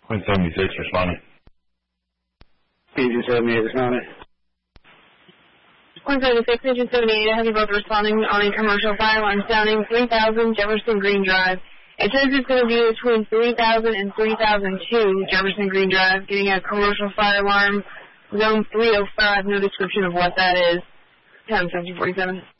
Point 76 responding. Agent 78 responding. 176, Agent 78, I have you both responding on a commercial fire alarm sounding 3000 Jefferson Green Drive. It says it's going to be between 3000 and 3002 Jefferson Green Drive, getting a commercial fire alarm, zone 305, no description of what that is. 10-50-47.